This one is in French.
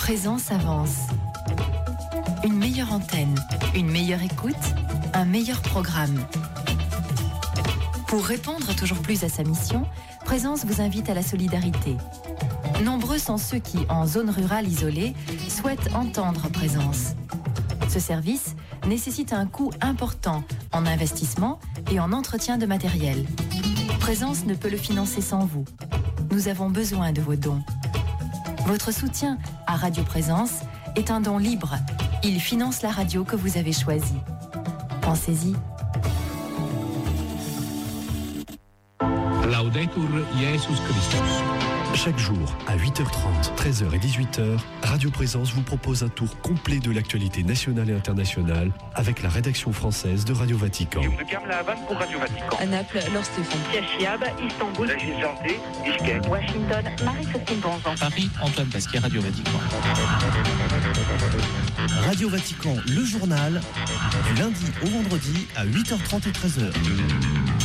Présence avance. Une meilleure antenne, une meilleure écoute, un meilleur programme. Pour répondre toujours plus à sa mission, Présence vous invite à la solidarité. Nombreux sont ceux qui, en zone rurale isolée, souhaitent entendre Présence. Ce service nécessite un coût important en investissement et en entretien de matériel. Présence ne peut le financer sans vous. Nous avons besoin de vos dons. Votre soutien à Radio Présence est un don libre. Il finance la radio que vous avez choisie. Pensez-y. Laudetur Jesus Christus. Chaque jour, à 8h30, 13h et 18h, Radio Présence vous propose un tour complet de l'actualité nationale et internationale avec la rédaction française de Radio Vatican. Pour Radio Vatican. À Naples, Laure Stéphane. Chiab, Istanbul, Santé, Bishkek. Washington, Marie-Christine Bonzan. Paris, Antoine Pasquier, Radio Vatican. Radio Vatican, le journal, du lundi au vendredi à 8h30 et 13h.